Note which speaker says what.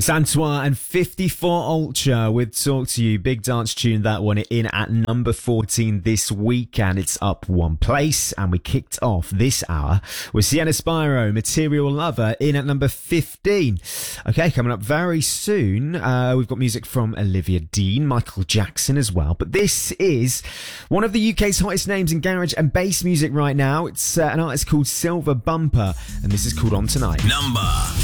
Speaker 1: It's Antoine and 54 Ultra with Talk to You. Big dance tune, that one, in at number 14 this week, and it's up one place. And we kicked off this hour with Sienna Spyro, Material Lover, in at number 15. Okay, coming up very soon, we've got music from Olivia Dean, Michael Jackson as well. But this is one of the UK's hottest names in garage and bass music right now. It's an artist called Silver Bumper, and this is called On Tonight.
Speaker 2: Number